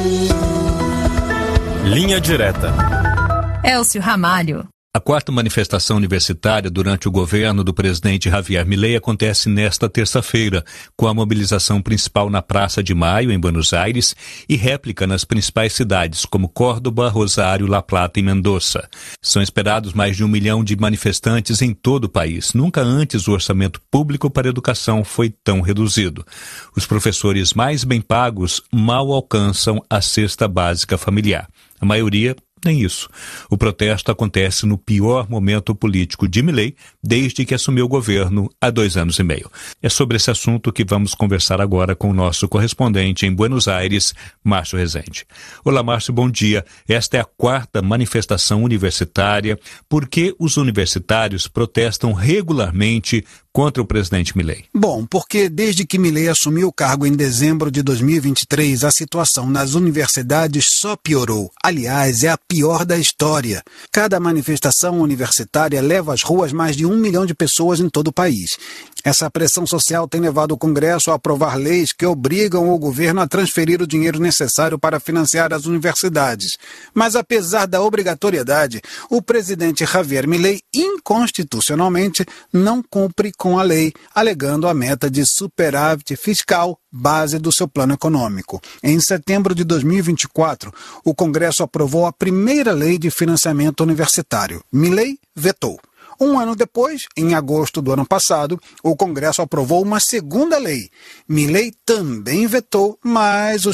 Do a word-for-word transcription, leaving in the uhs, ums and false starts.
Linha Direta. Elcio Ramalho. A quarta manifestação universitária durante o governo do presidente Javier Milei acontece nesta terça-feira, com a mobilização principal na Praça de Maio, em Buenos Aires, e réplica nas principais cidades, como Córdoba, Rosário, La Plata e Mendoza. São esperados mais de um milhão de manifestantes em todo o país. Nunca antes o orçamento público para a educação foi tão reduzido. Os professores mais bem pagos mal alcançam a cesta básica familiar. A maioria nem isso. O protesto acontece no pior momento político de Milei desde que assumiu o governo há dois anos e meio. É sobre esse assunto que vamos conversar agora com o nosso correspondente em Buenos Aires, Márcio Rezende. Olá, Márcio, bom dia. Esta é a quarta manifestação universitária. Por que os universitários protestam regularmente contra o presidente Milei? Bom, porque desde que Milei assumiu o cargo em dezembro de dois mil e vinte e três, a situação nas universidades só piorou. Aliás, é a pior da história. Cada manifestação universitária leva às ruas mais de um milhão de pessoas em todo o país. Essa pressão social tem levado o Congresso a aprovar leis que obrigam o governo a transferir o dinheiro necessário para financiar as universidades. Mas, apesar da obrigatoriedade, o presidente Javier Milei, inconstitucionalmente, não cumpre com a lei, alegando a meta de superávit fiscal, base do seu plano econômico. Em setembro de dois mil e vinte e quatro, o Congresso aprovou a primeira lei de financiamento universitário. Milei vetou. Um ano depois, em agosto do ano passado, o Congresso aprovou uma segunda lei. Milei também vetou, mas os